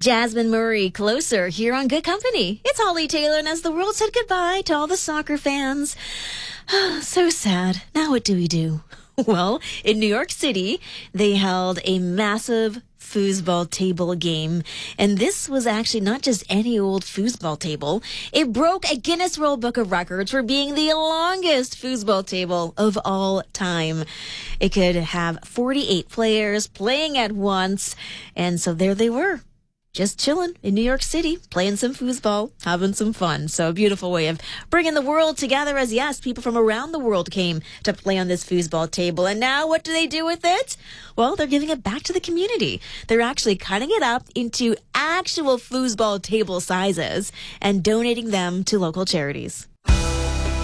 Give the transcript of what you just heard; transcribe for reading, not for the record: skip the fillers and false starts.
Jasmine Murray, Closer, here on Good Company. It's Holly Taylor, and as the world said goodbye to all the soccer fans, so sad. Now what do we do? Well, in New York City, they held a massive foosball table game. And this was actually not just any old foosball table. It broke a Guinness World Book of Records for being the longest foosball table of all time. It could have 48 players playing at once. And so there they were, just chilling in New York City, playing some foosball, having some fun. So a beautiful way of bringing the world together as, yes, people from around the world came to play on this foosball table. And now what do they do with it? Well, they're giving it back to the community. They're actually cutting it up into actual foosball table sizes and donating them to local charities.